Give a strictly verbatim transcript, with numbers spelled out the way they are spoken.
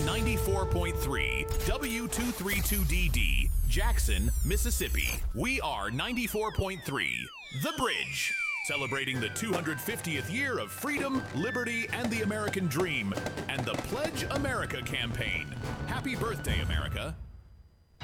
ninety-four point three W two thirty-two D D, Jackson, Mississippi. We are ninety-four point three, The Bridge. Celebrating the two hundred fiftieth year of freedom, liberty, and the American dream, and the Pledge America campaign. Happy birthday, America.